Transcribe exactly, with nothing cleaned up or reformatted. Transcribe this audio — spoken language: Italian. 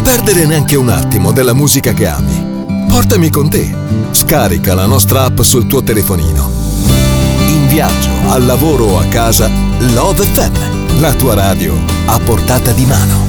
perdere neanche un attimo della musica che ami. Portami con te. Scarica la nostra app sul tuo telefonino. In viaggio, al lavoro o a casa, Love effe emme, la tua radio a portata di mano.